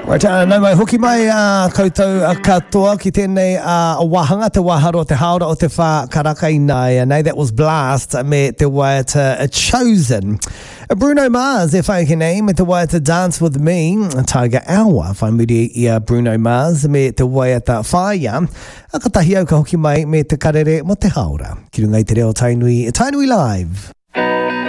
Nau mai hoki mai koutou katoa ki tēnei wahanga te waharo te haora o te whā karaka I nai. Nei, that was Blast me te waiata Chosen. Bruno Mars e whai ki nei me te waiata Dance With Me. Tiger Hour whai muri I Bruno Mars me te waiata Fire. Akatahi au ka hoki mai me te karere mo te haora. Ki runga I te reo Tainui Live.